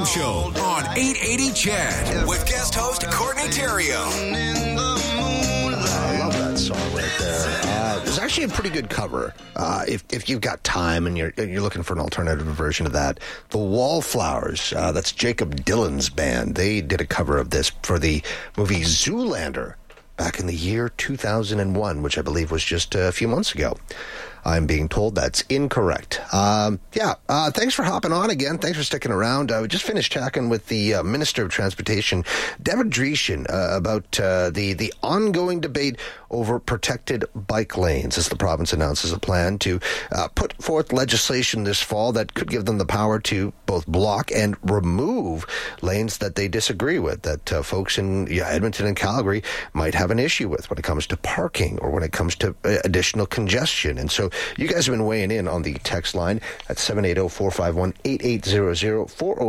Morning Show on 880 CHED with guest host Courtney Terrio. I love that song right there. It's actually a pretty good cover. If you've got time and you're looking for an alternative version of that, the Wallflowers, that's Jacob Dylan's band. They did a cover of this for the movie Zoolander back in the year 2001, which I believe was just a few months ago. I'm being told that's incorrect. Thanks for hopping on again. Thanks for sticking around. We just finished chatting with the Minister of Transportation, Devan Dreeshan, about the ongoing debate over protected bike lanes as the province announces a plan to put forth legislation this fall that could give them the power to both block and remove lanes that they disagree with, that folks in Edmonton and Calgary might have an issue with when it comes to parking or when it comes to additional congestion. And so you guys have been weighing in on the text line at 780-451-8800,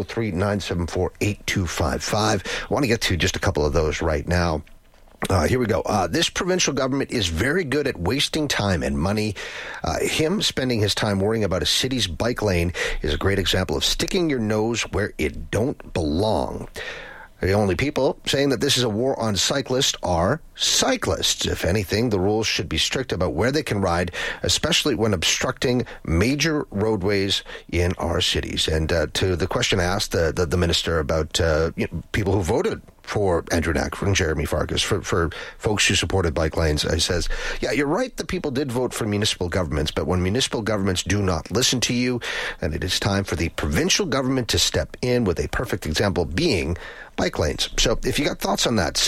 403-974-8255. I want to get to just a couple of those right now. Here we go. This provincial government is very good at wasting time and money. Him spending his time worrying about a city's bike lane is a great example of sticking your nose where it don't belong. The only people saying that this is a war on cyclists are cyclists. If anything, the rules should be strict about where they can ride, especially when obstructing major roadways in our cities. And to the question asked the minister about people who voted for Andrew Nack and Jeremy Farkas, for folks who supported bike lanes, he says, yeah, you're right that people did vote for municipal governments, but when municipal governments do not listen to you, then it is time for the provincial government to step in, with a perfect example being bike lanes. So if you got thoughts on that,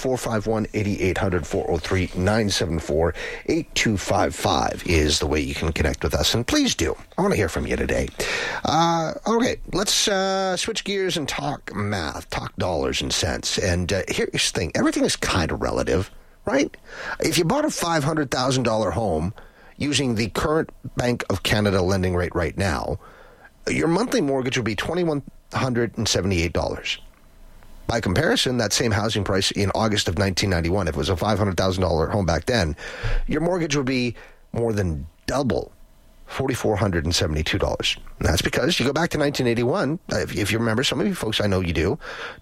780-451-8800, 403-974-8255 is the way you can connect with us. And please do. I want to hear from you today. Okay, let's switch gears and talk math, talk dollars and cents. And here's the thing. Everything is kind of relative, right? If you bought a $500,000 home using the current Bank of Canada lending rate right now, your monthly mortgage would be $2,178. By comparison, that same housing price in August of 1991, if it was a $500,000 home back then, your mortgage would be more than double, $4,472. And that's because you go back to 1981, if you remember, some of you folks, I know you do,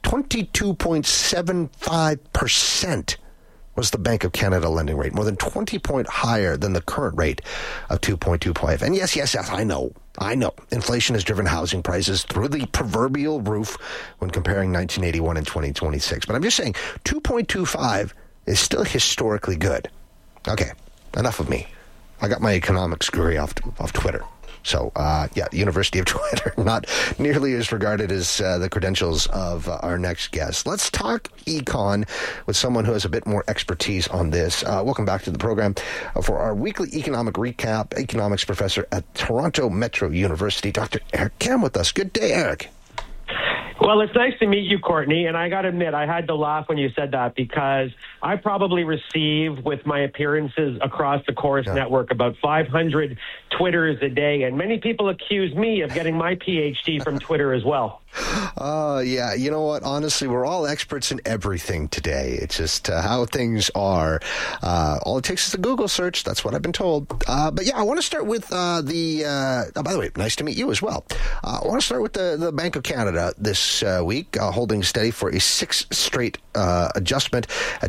22.75% was the Bank of Canada lending rate, more than 20 points higher than the current rate of 2.25. And yes, I know. Inflation has driven housing prices through the proverbial roof when comparing 1981 and 2026. But I'm just saying, 2.25 is still historically good. Okay, enough of me. I got my economics degree off Twitter. So, University of Twitter, not nearly as regarded as the credentials of our next guest. Let's talk econ with someone who has a bit more expertise on this. Welcome back to the program for our weekly economic recap, economics professor at Toronto Metro University, Dr. Eric Kam with us. Good day, Eric. Well, it's nice to meet you, Courtney, and I got to admit, I had to laugh when you said that because I probably receive, with my appearances across the Chorus Network, about 500 Twitters a day, and many people accuse me of getting my PhD from Twitter as well. Yeah, you know what? Honestly, we're all experts in everything today. It's just how things are. All it takes is a Google search. That's what I've been told. But yeah, I want to start with by the way, nice to meet you as well. I want to start with the Bank of Canada this week, holding steady for a sixth straight adjustment at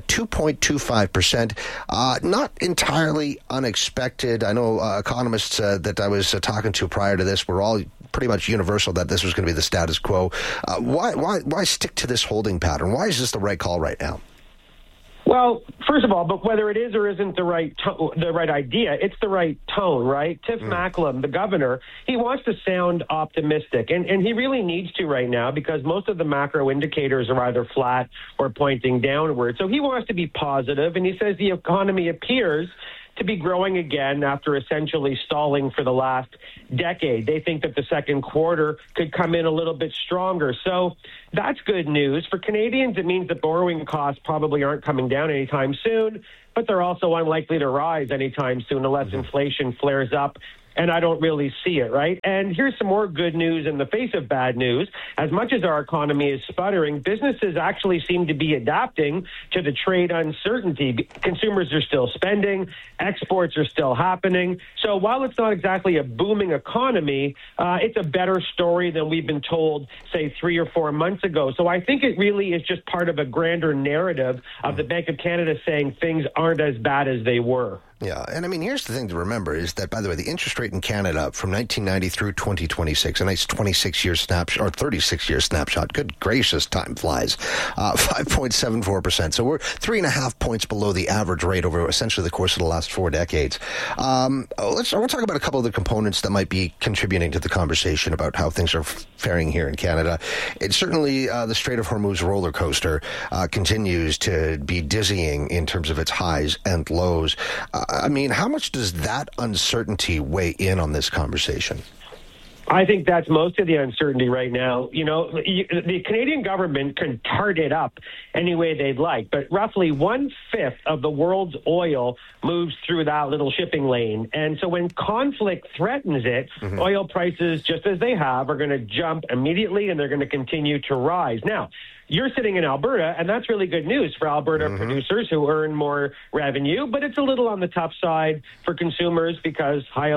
2.25%. Not entirely unexpected. I know economists that I was talking to prior to this were all pretty much universal that this was going to be the status quo. Why stick to this holding pattern? Why is this the right call right now? Well, first of all, but whether it is or isn't the right idea, it's the right tone, right? Tiff Macklem, the governor, he wants to sound optimistic, and he really needs to right now because most of the macro indicators are either flat or pointing downward. So he wants to be positive, and he says the economy appears to be growing again after essentially stalling for the last decade. They think that the second quarter could come in a little bit stronger. So that's good news. For Canadians, it means that borrowing costs probably aren't coming down anytime soon, but they're also unlikely to rise anytime soon unless inflation flares up and I don't really see it, right? And here's some more good news in the face of bad news. As much as our economy is sputtering, businesses actually seem to be adapting to the trade uncertainty. Consumers are still spending, exports are still happening. So while it's not exactly a booming economy, it's a better story than we've been told, say, 3 or 4 months ago. So I think it really is just part of a grander narrative of the Bank of Canada saying things aren't as bad as they were. Yeah, and I mean, here's the thing to remember is that, by the way, the interest rate in Canada from 1990 through 2026, a nice 26-year snapshot, or 36-year snapshot, good gracious, time flies, 5.74%. So we're 3.5 points below the average rate over essentially the course of the last 4 decades. We'll talk about a couple of the components that might be contributing to the conversation about how things are faring here in Canada. It's certainly the Strait of Hormuz roller coaster continues to be dizzying in terms of its highs and lows. I mean, how much does that uncertainty weigh in on this conversation? I think that's most of the uncertainty right now. You know, the Canadian government can tart it up any way they'd like, but roughly 1/5 of the world's oil moves through that little shipping lane. And so when conflict threatens it, oil prices, just as they have, are going to jump immediately, and they're going to continue to rise. Now, you're sitting in Alberta, and that's really good news for Alberta producers who earn more revenue, but it's a little on the tough side for consumers because higher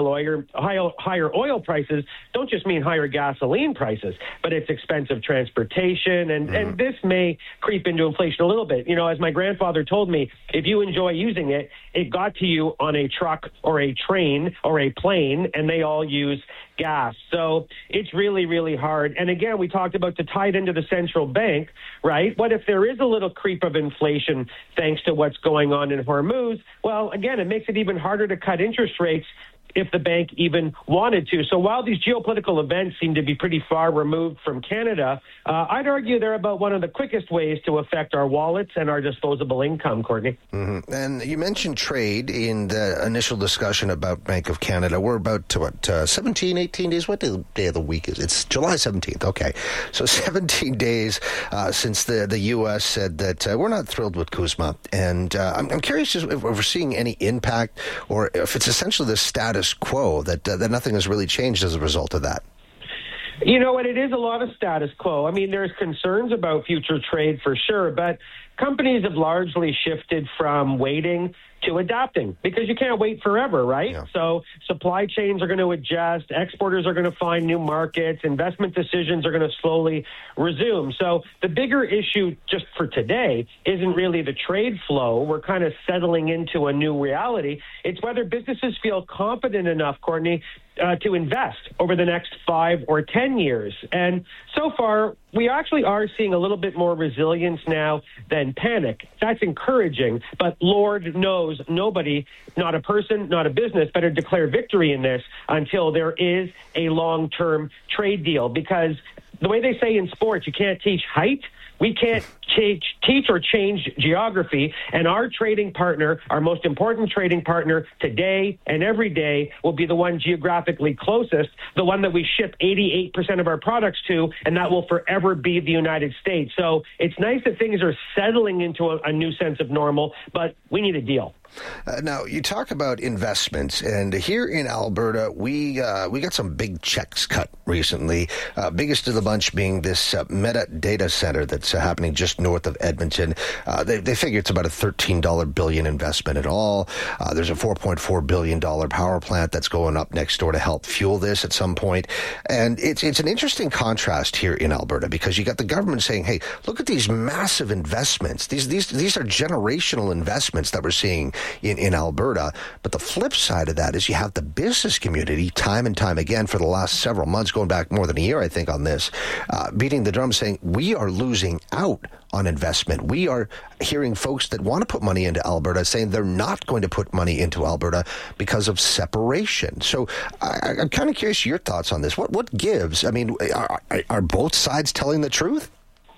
oil prices don't just mean higher gasoline prices, but it's expensive transportation, and this may creep into inflation a little bit. You know, as my grandfather told me, if you enjoy using it, it got to you on a truck or a train or a plane, and they all use gas. So it's really, really hard. And again, we talked about to tie it into the central bank, right? What if there is a little creep of inflation thanks to what's going on in Hormuz? Well, again, it makes it even harder to cut interest rates if the bank even wanted to. So while these geopolitical events seem to be pretty far removed from Canada, I'd argue they're about one of the quickest ways to affect our wallets and our disposable income, Courtney. And you mentioned trade in the initial discussion about Bank of Canada. We're about to, 17, 18 days? What day of the week is it? It's July 17th. Okay. So 17 days since the U.S. said that we're not thrilled with CUSMA. And I'm curious if we're seeing any impact or if it's essentially the status quo, that nothing has really changed as a result of that. You know what? It is a lot of status quo. I mean, there's concerns about future trade for sure, but companies have largely shifted from waiting to adapting because you can't wait forever, right? Yeah. So supply chains are going to adjust, exporters are going to find new markets, investment decisions are going to slowly resume. So the bigger issue just for today isn't really the trade flow. We're kind of settling into a new reality. It's whether businesses feel confident enough, Courtney, to invest over the next 5 or 10 years. And so far, we actually are seeing a little bit more resilience now than panic. That's encouraging, but Lord knows nobody, not a person, not a business, better declare victory in this until there is a long-term trade deal. Because the way they say in sports, you can't teach height. We can't teach or change geography, and our trading partner, our most important trading partner today and every day, will be the one geographically closest, the one that we ship 88% of our products to, and that will forever be the United States. So it's nice that things are settling into a new sense of normal, but we need a deal. Now, you talk about investments, and here in Alberta, we got some big checks cut recently, biggest of the bunch being this Meta data center that's happening just north of Edmonton. They figure it's about a $13 billion investment in all. There's a $4.4 billion power plant that's going up next door to help fuel this at some point. And it's an interesting contrast here in Alberta because you got the government saying, hey, look at these massive investments. These are generational investments that we're seeing in Alberta. But the flip side of that is you have the business community time and time again for the last several months, going back more than a year, I think, on this, beating the drum saying we are losing out on investment. We are hearing folks that want to put money into Alberta saying they're not going to put money into Alberta because of separation. So I'm kind of curious your thoughts on this. What gives? I mean, are both sides telling the truth?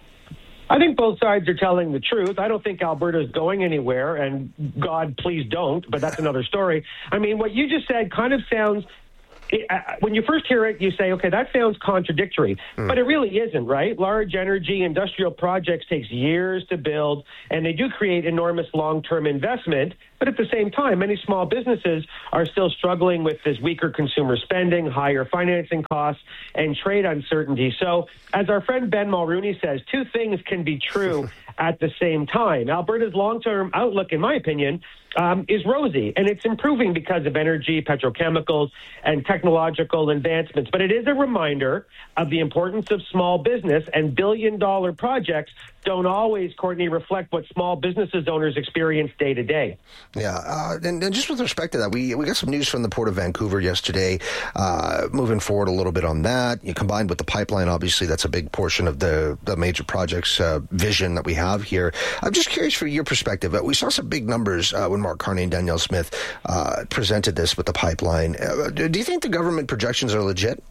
I think both sides are telling the truth. I don't think Alberta is going anywhere, and God, please don't, but that's another story. I mean, what you just said kind of sounds when you first hear it, you say, okay, that sounds contradictory, but it really isn't, right? Large energy industrial projects takes years to build, and they do create enormous long-term investment. But at the same time, many small businesses are still struggling with this weaker consumer spending, higher financing costs, and trade uncertainty. So as our friend Ben Mulrooney says, two things can be true at the same time. Alberta's long-term outlook, in my opinion, is rosy, and it's improving because of energy, petrochemicals, and technological advancements. But it is a reminder of the importance of small business, and billion-dollar projects don't always, Courtney, reflect what small businesses owners experience day to day. Yeah, and just with respect to that, we got some news from the Port of Vancouver yesterday, moving forward a little bit on that. You combined with the pipeline, obviously, that's a big portion of the major projects vision that we have here. I'm just curious for your perspective. We saw some big numbers when Mark Carney and Danielle Smith presented this with the pipeline. Do you think the government projections are legit?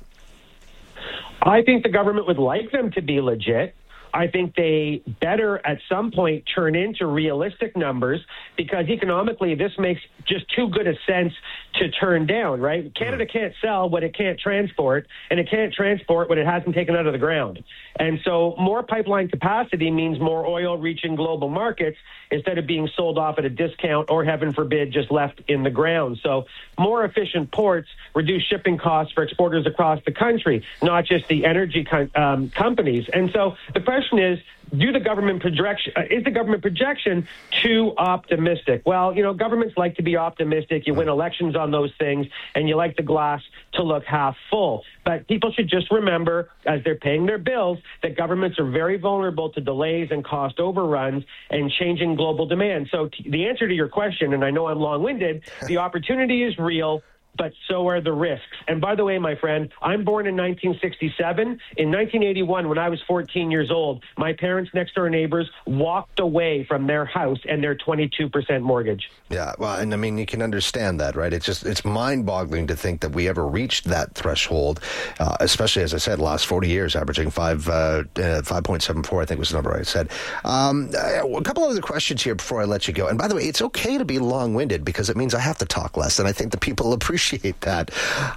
I think the government would like them to be legit. I think they better at some point turn into realistic numbers, because economically this makes just too good a sense to turn down, right? Canada can't sell what it can't transport, and it can't transport what it hasn't taken out of the ground. And so more pipeline capacity means more oil reaching global markets instead of being sold off at a discount or, heaven forbid, just left in the ground. So more efficient ports reduce shipping costs for exporters across the country, not just the energy companies. And so the question is, is the government projection too optimistic? Well, governments like to be optimistic. You win elections on those things, and you like the glass to look half full. But people should just remember, as they're paying their bills, that governments are very vulnerable to delays and cost overruns and changing global demand. So the answer to your question, and I know I'm long-winded, the opportunity is real, but so are the risks. And by the way, my friend, I'm born in 1967. In 1981, when I was 14 years old, my parents' next-door neighbors walked away from their house and their 22% mortgage. Yeah, well, and I mean, you can understand that, right? It's mind-boggling to think that we ever reached that threshold, especially, as I said, last 40 years, averaging 5.74, I think was the number I said. A couple other questions here before I let you go. And by the way, it's okay to be long-winded, because it means I have to talk less, and I think the people appreciate that.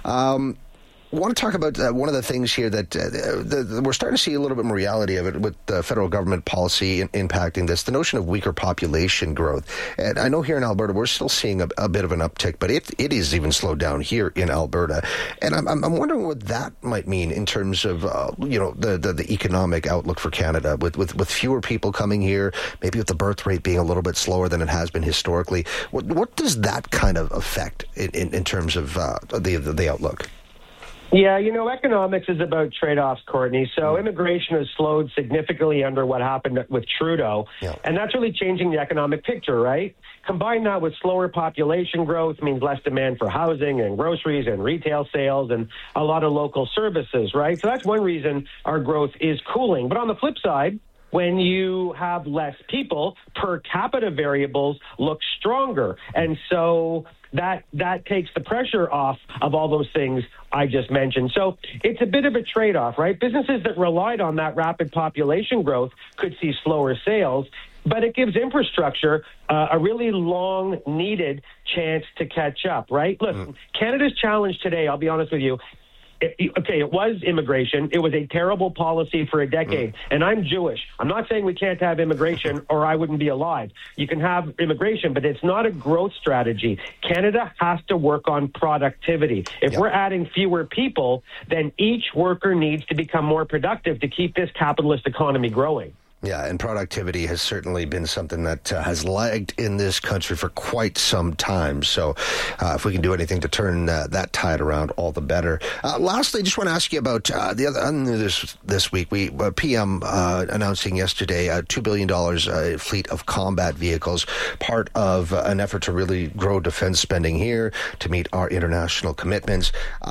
I want to talk about one of the things here that we're starting to see a little bit more reality of it with the federal government policy impacting this, the notion of weaker population growth. And I know here in Alberta, we're still seeing a bit of an uptick, but it is even slowed down here in Alberta. And I'm wondering what that might mean in terms of, the economic outlook for Canada with fewer people coming here, maybe with the birth rate being a little bit slower than it has been historically. What does that kind of affect in terms of the outlook? Yeah, economics is about trade-offs, Courtney. So immigration has slowed significantly under what happened with Trudeau, and that's really changing the economic picture, right? Combine that with slower population growth means less demand for housing and groceries and retail sales and a lot of local services, right? So that's one reason our growth is cooling. But on the flip side, when you have less people, per capita variables look stronger. And so that takes the pressure off of all those things I just mentioned. So it's a bit of a trade-off, right? Businesses that relied on that rapid population growth could see slower sales, but it gives infrastructure a really long-needed chance to catch up, right? Look, Canada's challenge today, I'll be honest with you, it was immigration. It was a terrible policy for a decade. And I'm Jewish. I'm not saying we can't have immigration or I wouldn't be alive. You can have immigration, but it's not a growth strategy. Canada has to work on productivity. If we're adding fewer people, then each worker needs to become more productive to keep this capitalist economy growing. Yeah, and productivity has certainly been something that has lagged in this country for quite some time. So if we can do anything to turn that tide around, all the better. Lastly, I just want to ask you about the other news this week. PM announcing yesterday a $2 billion fleet of combat vehicles, part of an effort to really grow defense spending here to meet our international commitments.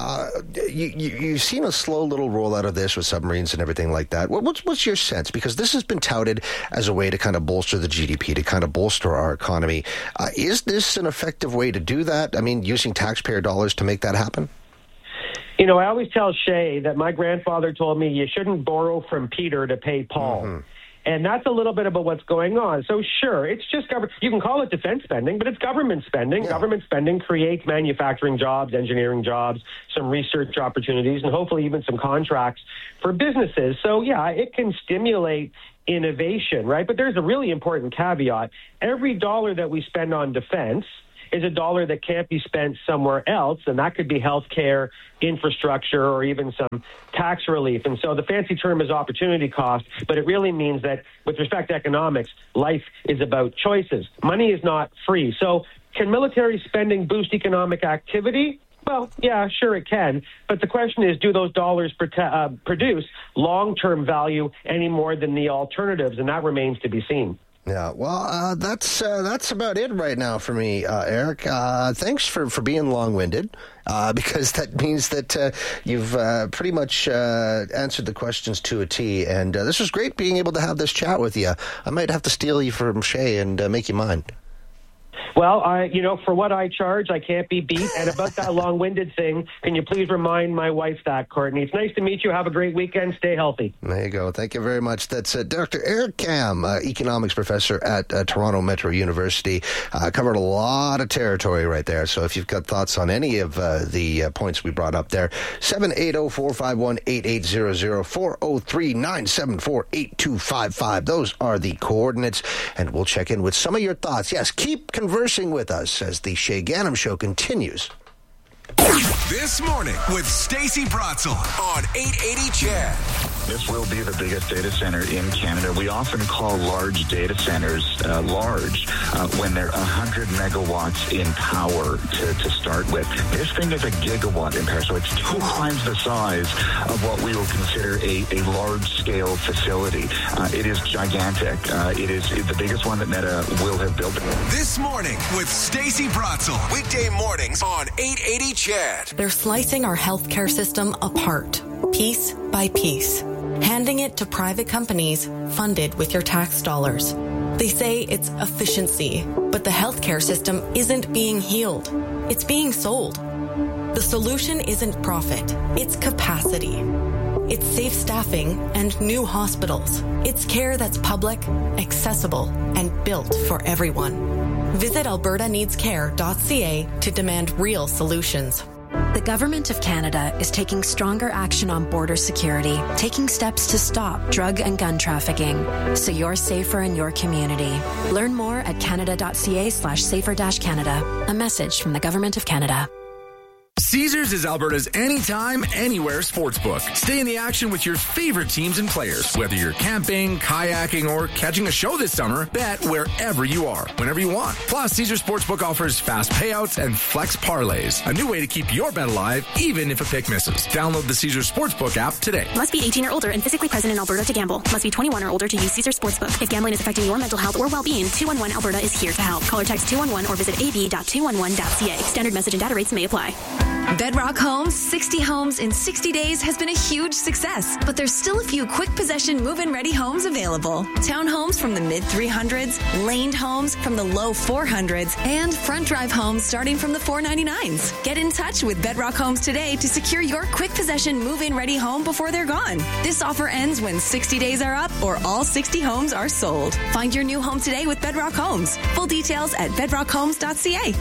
You've seen a slow little rollout of this with submarines and everything like that. What's your sense? Because this has been touted as a way to kind of bolster the GDP, to kind of bolster our economy. Is this an effective way to do that? I mean, using taxpayer dollars to make that happen? I always tell Shay that my grandfather told me you shouldn't borrow from Peter to pay Paul. And that's a little bit about what's going on. So sure, it's just you can call it defense spending, but it's government spending. Yeah. Government spending creates manufacturing jobs, engineering jobs, some research opportunities, and hopefully even some contracts for businesses. So yeah, it can stimulate innovation, right? But there's a really important caveat. Every dollar that we spend on defense is a dollar that can't be spent somewhere else, and that could be healthcare, infrastructure, or even some tax relief. And so the fancy term is opportunity cost, but it really means that with respect to economics, life is about choices. Money is not free. So can military spending boost economic activity? Well, yeah, sure it can. But the question is, do those dollars produce long-term value any more than the alternatives? And that remains to be seen. Yeah, well, that's about it right now for me, Eric. Thanks for being long-winded, because that means that you've pretty much answered the questions to a T. And this was great being able to have this chat with you. I might have to steal you from Shay and make you mine. Well, for what I charge, I can't be beat. And about that long-winded thing, can you please remind my wife that, Courtney? It's nice to meet you. Have a great weekend. Stay healthy. There you go. Thank you very much. That's Dr. Eric Kam, economics professor at Toronto Metro University. Covered a lot of territory right there. So if you've got thoughts on any of the points we brought up there, 780-451-8800, 403-974-8255. Those are the coordinates, and we'll check in with some of your thoughts. Yes, keep conversing with us as the Shay Ganem Show continues. This morning with Stacey Bratzel on 880 CHED. This will be the biggest data center in Canada. We often call large data centers large when they're 100 megawatts in power to start with. This thing is a gigawatt in power, so it's 2 times the size of what we will consider a large-scale facility. It is gigantic. It is the biggest one that Meta will have built. This morning with Stacey Bratzel. Weekday mornings on 880 CHED. They're slicing our healthcare system apart, piece by piece, handing it to private companies funded with your tax dollars. They say it's efficiency, but the healthcare system isn't being healed. It's being sold. The solution isn't profit, it's capacity. It's safe staffing and new hospitals. It's care that's public, accessible, and built for everyone. Visit albertaneedscare.ca to demand real solutions. The Government of Canada is taking stronger action on border security, taking steps to stop drug and gun trafficking, so you're safer in your community. Learn more at canada.ca/safer-canada. A message from the Government of Canada. Caesars is Alberta's anytime, anywhere sportsbook. Stay in the action with your favorite teams and players. Whether you're camping, kayaking, or catching a show this summer, bet wherever you are, whenever you want. Plus, Caesars Sportsbook offers fast payouts and flex parlays. A new way to keep your bet alive, even if a pick misses. Download the Caesars Sportsbook app today. Must be 18 or older and physically present in Alberta to gamble. Must be 21 or older to use Caesars Sportsbook. If gambling is affecting your mental health or well-being, 211 Alberta is here to help. Call or text 211 or visit ab.211.ca. Standard message and data rates may apply. Bedrock Homes, 60 homes in 60 days has been a huge success, but there's still a few quick possession move-in ready homes available. Townhomes from the mid-300s, laned homes from the low 400s, and front drive homes starting from the 499s. Get in touch with Bedrock Homes today to secure your quick possession move-in ready home before they're gone. This offer ends when 60 days are up or all 60 homes are sold. Find your new home today with Bedrock Homes. Full details at bedrockhomes.ca.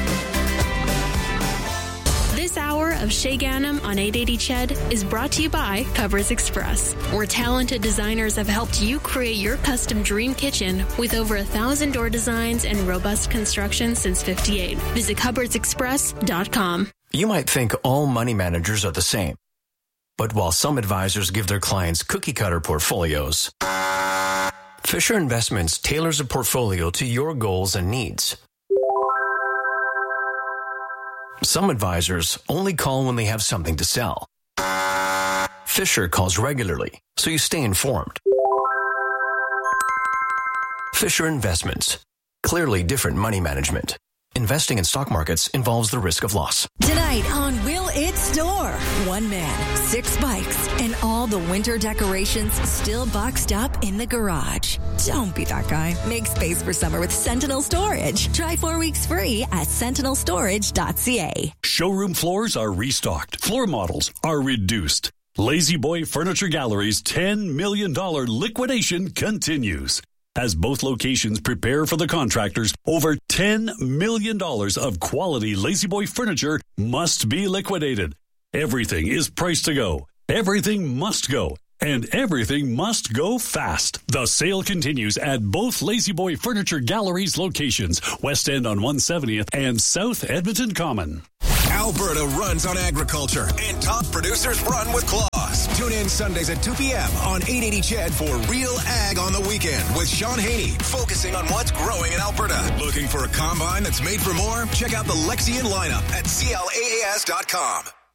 This hour of Shay Ganem on 880 CHED is brought to you by Cupboards Express, where talented designers have helped you create your custom dream kitchen with over 1,000 door designs and robust construction since '58. Visit cupboardsexpress.com. You might think all money managers are the same. But while some advisors give their clients cookie-cutter portfolios, Fisher Investments tailors a portfolio to your goals and needs. Some advisors only call when they have something to sell. Fisher calls regularly, so you stay informed. Fisher Investments. Clearly different money management. Investing in stock markets involves the risk of loss. Tonight on Will It Store. One man, 6 bikes, and all the winter decorations still boxed up in the garage. Don't be that guy. Make space for summer with Sentinel Storage. Try 4 weeks free at sentinelstorage.ca. Showroom floors are restocked. Floor models are reduced. Lazy Boy Furniture Gallery's $10 million liquidation continues. As both locations prepare for the contractors, over $10 million of quality Lazy Boy furniture must be liquidated. Everything is priced to go. Everything must go. And everything must go fast. The sale continues at both Lazy Boy Furniture Gallery's locations, West End on 170th and South Edmonton Common. Alberta runs on agriculture, and top producers run with claws. Tune in Sundays at 2 p.m. on 880 CHED for Real Ag on the Weekend with Sean Haney, focusing on what's growing in Alberta. Looking for a combine that's made for more? Check out the Lexian lineup at CLAAS.com.